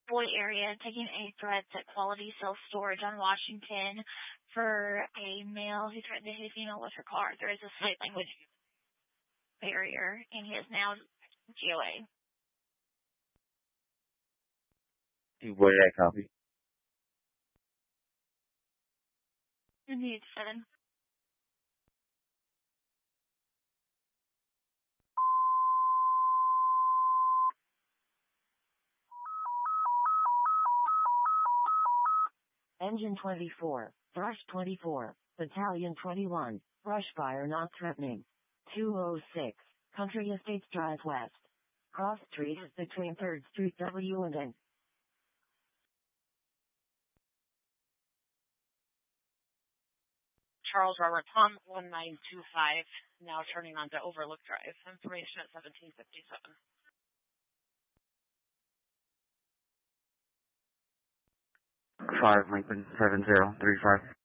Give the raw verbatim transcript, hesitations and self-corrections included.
Boy area, taking a threats at Quality Self-Storage on Washington for a male who threatened to hit a female with her car. There is a slight language barrier, and he is now G O A. What did I copy? Need seven. Engine twenty-four, Brush twenty-four, Battalion twenty-one, brush fire not threatening. two oh six, Country Estates Drive West. Cross Street is between third Street W and N. Charles Robert Tom, one nine two five, now turning on to Overlook Drive. Information at seventeen fifty-seven. Five Lincoln seven zero three five.